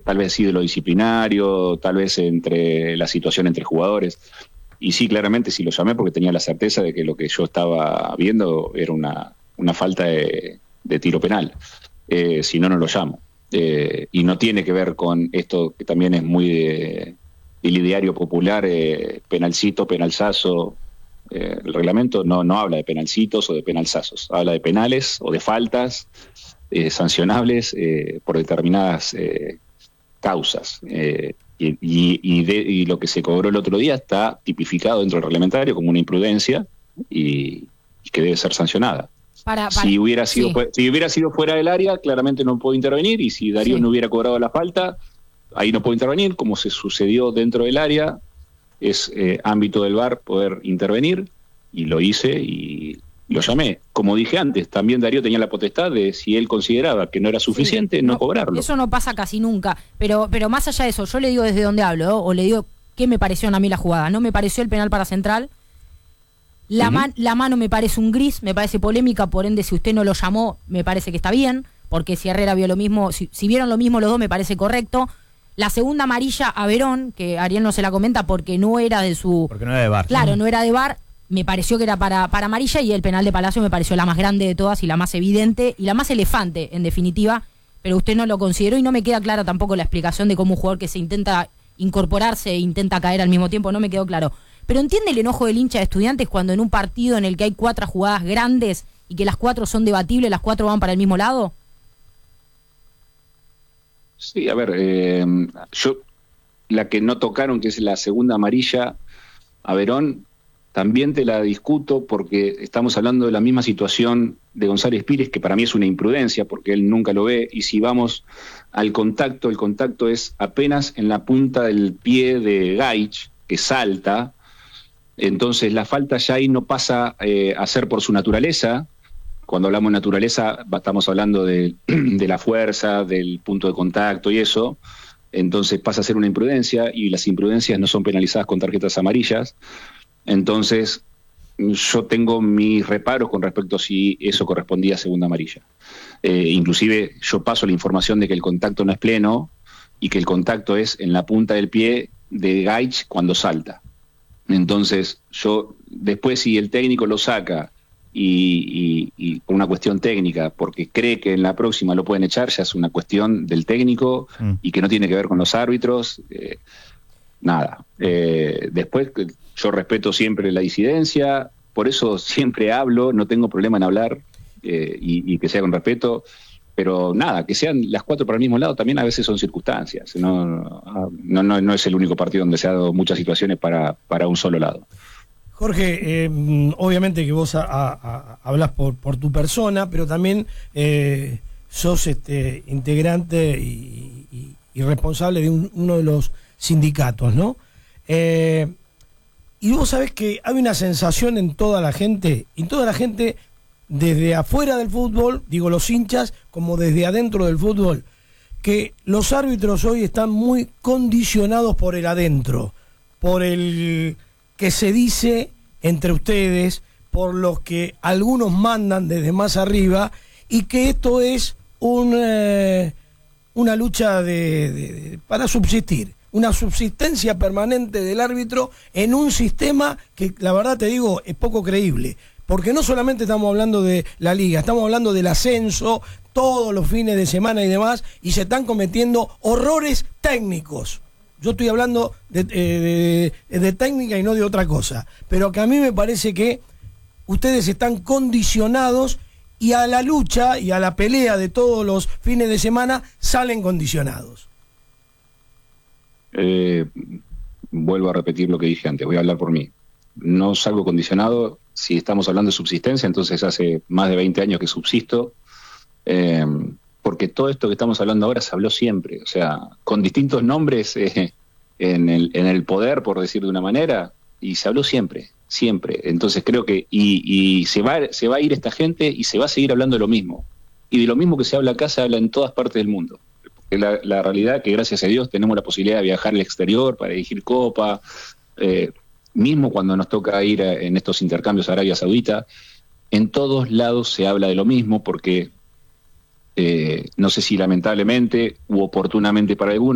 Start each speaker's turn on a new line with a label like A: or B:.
A: tal vez sí de lo disciplinario, tal vez entre la situación entre jugadores. Y sí, claramente sí lo llamé porque tenía la certeza de que lo que yo estaba viendo era una falta de tiro penal. Si no, no lo llamo. Y no tiene que ver con esto que también es muy del ideario popular, penalcito, penalzazo. El reglamento no habla de penalcitos o de penalzazos, habla de penales o de faltas sancionables por determinadas causas. Y lo que se cobró el otro día está tipificado dentro del reglamentario como una imprudencia y que debe ser sancionada. Si hubiera sido
B: sí.
A: si hubiera sido fuera del área, claramente no puedo intervenir, y si Darío
B: Sí.
A: no hubiera cobrado la falta, ahí no puedo intervenir. Como se sucedió dentro del área, es ámbito del VAR poder intervenir, y lo hice y lo llamé. Como dije antes, también Darío tenía la potestad de, si él consideraba que no era suficiente,
B: Sí,
A: no cobrarlo.
B: eso no pasa casi nunca, pero más allá de eso, yo le digo desde donde hablo, ¿no? O le digo qué me pareció a mí la jugada. No me pareció el penal para Central. La mano me parece un gris, me parece polémica, por ende si usted no lo llamó, me parece que está bien, porque si Herrera vio lo mismo, si vieron lo mismo los dos, me parece correcto. La segunda amarilla a Verón, que Ariel no se la comenta porque no era de su...
C: Porque no era de VAR.
B: Claro, no era de VAR, me pareció que era para amarilla, y el penal de Palacio me pareció la más grande de todas y la más evidente y la más elefante, en definitiva, pero usted no lo consideró y no me queda clara tampoco la explicación de cómo un jugador que se intenta incorporarse e intenta caer al mismo tiempo, no me quedó claro. Pero ¿entiende el enojo del hincha de Estudiantes cuando en un partido en el que hay 4 jugadas grandes y que las 4 son debatibles, las 4 van para el mismo lado?
A: Sí, a ver, yo la que no tocaron, que es la segunda amarilla a Verón, también te la discuto porque estamos hablando de la misma situación de González Pires, que para mí es una imprudencia porque él nunca lo ve, y si vamos al contacto, el contacto es apenas en la punta del pie de Gaich, que salta. Entonces la falta ya ahí no pasa a ser por su naturaleza. Cuando hablamos de naturaleza estamos hablando de la fuerza, del punto de contacto y eso. Entonces pasa a ser una imprudencia, y las imprudencias no son penalizadas con tarjetas amarillas. Entonces yo tengo mis reparos con respecto a si eso correspondía a segunda amarilla. Inclusive yo paso la información de que el contacto no es pleno y que el contacto es en la punta del pie de Gaich cuando salta. Entonces yo después, si el técnico lo saca y por una cuestión técnica, porque cree que en la próxima lo pueden echar, ya es una cuestión del técnico y que no tiene que ver con los árbitros. Nada. Después, yo respeto siempre la disidencia, por eso siempre hablo, no tengo problema en hablar, y que sea con respeto, pero nada, que sean las 4 para el mismo lado también a veces son circunstancias. No es el único partido donde se han dado muchas situaciones para un solo lado.
D: Jorge, obviamente que vos hablas por tu persona, pero también sos integrante y responsable de uno de los sindicatos, ¿no? Y vos sabés que hay una sensación en toda la gente, desde afuera del fútbol, digo los hinchas, como desde adentro del fútbol, que los árbitros hoy están muy condicionados por el adentro, por el que se dice entre ustedes, por los que algunos mandan desde más arriba, y que esto es una lucha para subsistir, una subsistencia permanente del árbitro en un sistema que, la verdad te digo, es poco creíble. Porque no solamente estamos hablando de la liga, estamos hablando del ascenso, todos los fines de semana y demás, y se están cometiendo horrores técnicos. Yo estoy hablando de técnica y no de otra cosa. Pero que a mí me parece que ustedes están condicionados, y a la lucha y a la pelea de todos los fines de semana salen condicionados.
A: Vuelvo a repetir lo que dije antes, voy a hablar por mí. No salgo condicionado. Si estamos hablando de subsistencia, entonces hace más de 20 años que subsisto, porque todo esto que estamos hablando ahora se habló siempre, o sea, con distintos nombres en el poder, por decir de una manera, y se habló siempre. Entonces creo que y se va a ir esta gente y se va a seguir hablando de lo mismo, y de lo mismo que se habla acá se habla en todas partes del mundo. La realidad es que gracias a Dios tenemos la posibilidad de viajar al exterior para dirigir Copa, mismo cuando nos toca ir en estos intercambios a Arabia Saudita, en todos lados se habla de lo mismo, porque no sé si lamentablemente u oportunamente para algunos,